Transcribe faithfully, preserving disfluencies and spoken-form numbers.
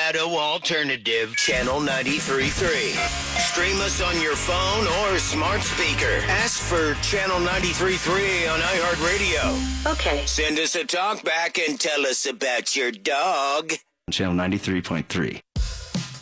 Colorado Alternative, Channel ninety-three point three. Stream us on your phone or smart speaker. Ask for Channel ninety-three point three on iHeartRadio. Okay. Send us a talk back and tell us about your dog. Channel ninety-three point three.